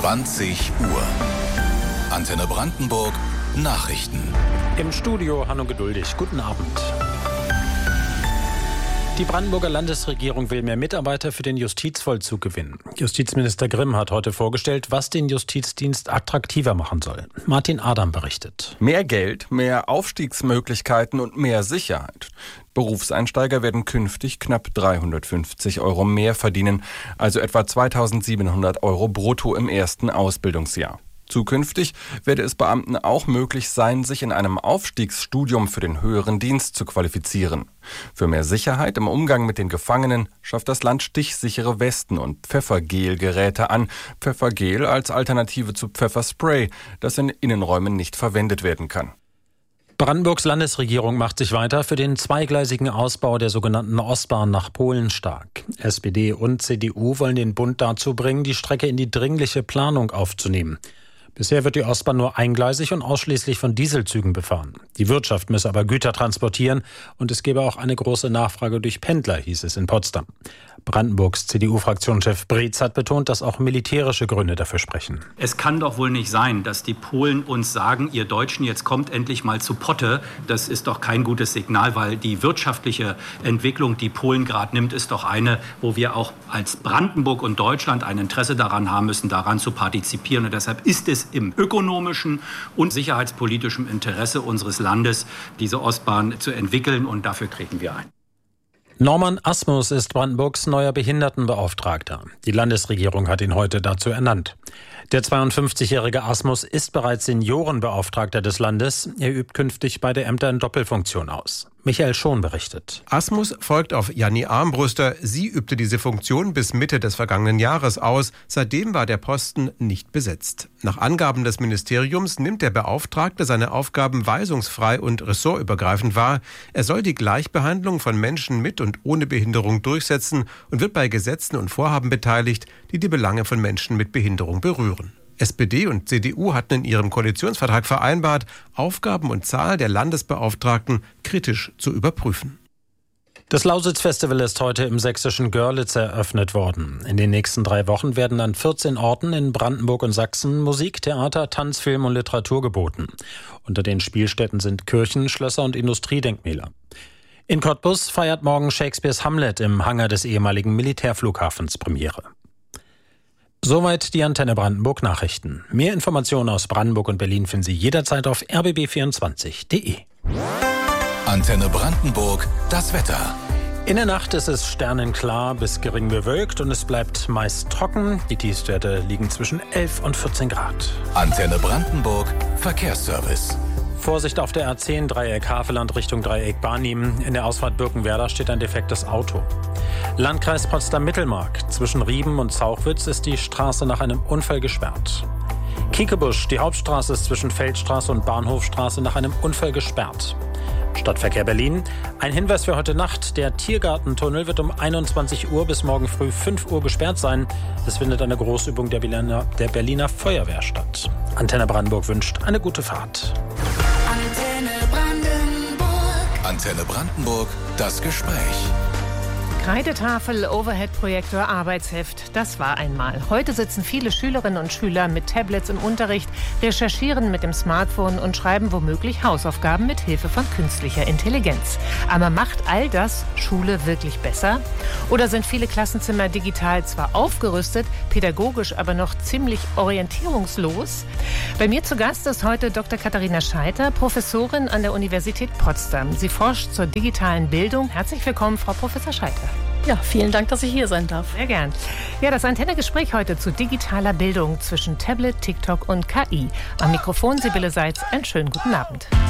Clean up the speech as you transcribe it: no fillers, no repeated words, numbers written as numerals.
20 Uhr. Antenne Brandenburg Nachrichten. Im Studio Hanno Geduldig. Guten Abend. Die Brandenburger Landesregierung will mehr Mitarbeiter für den Justizvollzug gewinnen. Justizminister Grimm hat heute vorgestellt, was den Justizdienst attraktiver machen soll. Martin Adam berichtet. Mehr Geld, mehr Aufstiegsmöglichkeiten und mehr Sicherheit. Berufseinsteiger werden künftig knapp 350 € mehr verdienen, also etwa 2.700 € brutto im ersten Ausbildungsjahr. Zukünftig werde es Beamten auch möglich sein, sich in einem Aufstiegsstudium für den höheren Dienst zu qualifizieren. Für mehr Sicherheit im Umgang mit den Gefangenen schafft das Land stichsichere Westen und Pfeffergelgeräte an. Pfeffergel als Alternative zu Pfefferspray, das in Innenräumen nicht verwendet werden kann. Brandenburgs Landesregierung macht sich weiter für den zweigleisigen Ausbau der sogenannten Ostbahn nach Polen stark. SPD und CDU wollen den Bund dazu bringen, die Strecke in die dringliche Planung aufzunehmen. Bisher wird die Ostbahn nur eingleisig und ausschließlich von Dieselzügen befahren. Die Wirtschaft müsse aber Güter transportieren und es gebe auch eine große Nachfrage durch Pendler, hieß es in Potsdam. Brandenburgs CDU-Fraktionschef Breetz hat betont, dass auch militärische Gründe dafür sprechen. Es kann doch wohl nicht sein, dass die Polen uns sagen, ihr Deutschen, jetzt kommt endlich mal zu Potte. Das ist doch kein gutes Signal, weil die wirtschaftliche Entwicklung, die Polen gerade nimmt, ist doch eine, wo wir auch als Brandenburg und Deutschland ein Interesse daran haben müssen, daran zu partizipieren. Und deshalb ist es im ökonomischen und sicherheitspolitischen Interesse unseres Landes, diese Ostbahn zu entwickeln, und dafür treten wir ein. Norman Asmus ist Brandenburgs neuer Behindertenbeauftragter. Die Landesregierung hat ihn heute dazu ernannt. Der 52-jährige Asmus ist bereits Seniorenbeauftragter des Landes. Er übt künftig beide Ämter in Doppelfunktion aus. Michael Schon berichtet. Asmus folgt auf Janni Armbruster. Sie übte diese Funktion bis Mitte des vergangenen Jahres aus. Seitdem war der Posten nicht besetzt. Nach Angaben des Ministeriums nimmt der Beauftragte seine Aufgaben weisungsfrei und ressortübergreifend wahr. Er soll die Gleichbehandlung von Menschen mit und ohne Behinderung durchsetzen und wird bei Gesetzen und Vorhaben beteiligt, die die Belange von Menschen mit Behinderung berühren. SPD und CDU hatten in ihrem Koalitionsvertrag vereinbart, Aufgaben und Zahl der Landesbeauftragten kritisch zu überprüfen. Das Lausitz-Festival ist heute im sächsischen Görlitz eröffnet worden. In den nächsten 3 Wochen werden an 14 Orten in Brandenburg und Sachsen Musik, Theater, Tanz, Film und Literatur geboten. Unter den Spielstätten sind Kirchen, Schlösser und Industriedenkmäler. In Cottbus feiert morgen Shakespeares Hamlet im Hangar des ehemaligen Militärflughafens Premiere. Soweit die Antenne Brandenburg Nachrichten. Mehr Informationen aus Brandenburg und Berlin finden Sie jederzeit auf rbb24.de. Antenne Brandenburg, das Wetter. In der Nacht ist es sternenklar bis gering bewölkt und es bleibt meist trocken. Die Tiefstwerte liegen zwischen 11 und 14 Grad. Antenne Brandenburg, Verkehrsservice. Vorsicht auf der A10 Dreieck Havelland Richtung Dreieck Barnim. In der Ausfahrt Birkenwerder steht ein defektes Auto. Landkreis Potsdam-Mittelmark. Zwischen Rieben und Zauchwitz ist die Straße nach einem Unfall gesperrt. Kiekebusch. Die Hauptstraße ist zwischen Feldstraße und Bahnhofstraße nach einem Unfall gesperrt. Stadtverkehr Berlin. Ein Hinweis für heute Nacht. Der Tiergartentunnel wird um 21 Uhr bis morgen früh 5 Uhr gesperrt sein. Es findet eine Großübung der Berliner Feuerwehr statt. Antenne Brandenburg wünscht eine gute Fahrt. Antenne Brandenburg, das Gespräch. Kreidetafel, Overhead-Projektor, Arbeitsheft, das war einmal. Heute sitzen viele Schülerinnen und Schüler mit Tablets im Unterricht, recherchieren mit dem Smartphone und schreiben womöglich Hausaufgaben mit Hilfe von künstlicher Intelligenz. Aber macht all das Schule wirklich besser? Oder sind viele Klassenzimmer digital zwar aufgerüstet, pädagogisch aber noch ziemlich orientierungslos? Bei mir zu Gast ist heute Dr. Katharina Scheiter, Professorin an der Universität Potsdam. Sie forscht zur digitalen Bildung. Herzlich willkommen, Frau Professor Scheiter. Ja, vielen Dank, dass ich hier sein darf. Sehr gern. Ja, das Antenne-Gespräch heute zu digitaler Bildung zwischen Tablet, TikTok und KI. Am Mikrofon Sibylle Seitz. Einen schönen guten Abend.